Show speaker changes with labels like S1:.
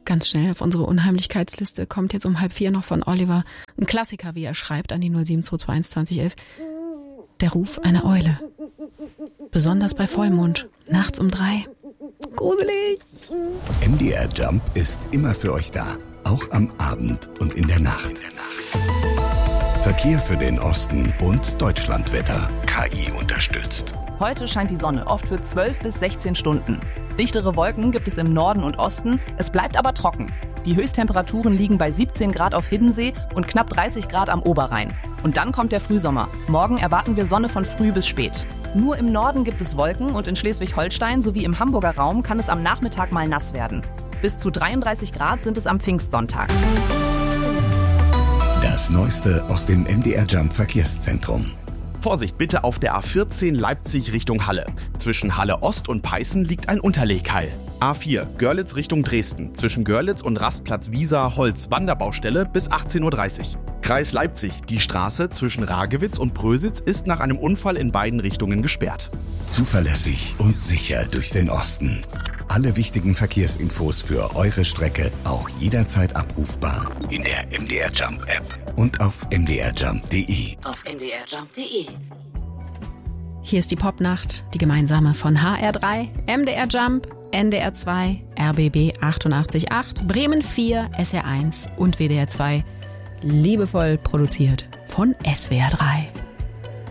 S1: Ganz schnell auf unsere Unheimlichkeitsliste kommt jetzt um 3:30 noch von Oliver ein Klassiker, wie er schreibt, an die 07221 2011. Der Ruf einer Eule. Besonders bei Vollmond, nachts um 3. Gruselig.
S2: MDR Jump ist immer für euch da, auch am Abend und in der Nacht. Verkehr für den Osten und Deutschlandwetter. KI unterstützt.
S3: Heute scheint die Sonne, oft für 12 bis 16 Stunden. Dichtere Wolken gibt es im Norden und Osten, es bleibt aber trocken. Die Höchsttemperaturen liegen bei 17 Grad auf Hiddensee und knapp 30 Grad am Oberrhein. Und dann kommt der Frühsommer. Morgen erwarten wir Sonne von früh bis spät. Nur im Norden gibt es Wolken und in Schleswig-Holstein sowie im Hamburger Raum kann es am Nachmittag mal nass werden. Bis zu 33 Grad sind es am Pfingstsonntag.
S2: Das Neueste aus dem MDR Jump Verkehrszentrum.
S4: Vorsicht bitte auf der A14 Leipzig Richtung Halle. Zwischen Halle Ost und Peißen liegt ein Unterlegkeil. A4 Görlitz Richtung Dresden. Zwischen Görlitz und Rastplatz Wiesa Holz Wanderbaustelle bis 18:30 Uhr. Kreis Leipzig. Die Straße zwischen Ragewitz und Prösitz ist nach einem Unfall in beiden Richtungen gesperrt.
S2: Zuverlässig und sicher durch den Osten. Alle wichtigen Verkehrsinfos für eure Strecke auch jederzeit abrufbar in der MDR Jump App und auf mdrjump.de.
S5: Auf mdrjump.de.
S1: Hier ist die Popnacht, die gemeinsame von HR3, MDR Jump, NDR 2, RBB 88.8, Bremen 4, SR1 und WDR 2. Liebevoll produziert von SWR 3.